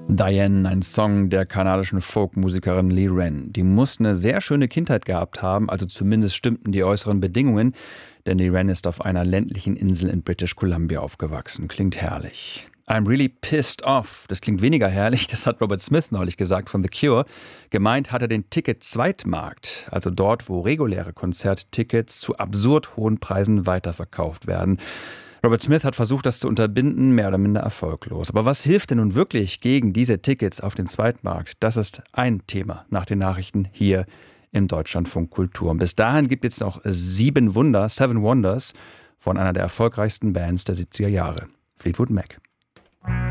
Diane, ein Song der kanadischen Folkmusikerin Lee Wren. Die muss eine sehr schöne Kindheit gehabt haben, also zumindest stimmten die äußeren Bedingungen, denn Lee Wren ist auf einer ländlichen Insel in British Columbia aufgewachsen. Klingt herrlich. I'm really pissed off. Das klingt weniger herrlich, das hat Robert Smith neulich gesagt von The Cure. Gemeint hat er den Ticket-Zweitmarkt, also dort, wo reguläre Konzerttickets zu absurd hohen Preisen weiterverkauft werden. Robert Smith hat versucht, das zu unterbinden, mehr oder minder erfolglos. Aber was hilft denn nun wirklich gegen diese Tickets auf den Zweitmarkt? Das ist ein Thema nach den Nachrichten hier im Deutschlandfunk Kultur. Und bis dahin gibt es noch Seven Wonders von einer der erfolgreichsten Bands der 70er Jahre, Fleetwood Mac.